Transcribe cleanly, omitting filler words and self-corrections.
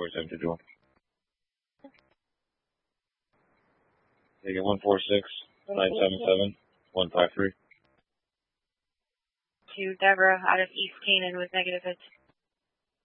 24721. Take it 146-977-153. To Deborah out of East Canaan with negative hits.